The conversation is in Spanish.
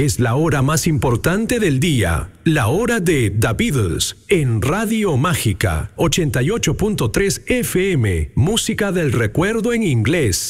Es la hora más importante del día, la hora de The Beatles, en Radio Mágica, 88.3 FM, música del recuerdo en inglés.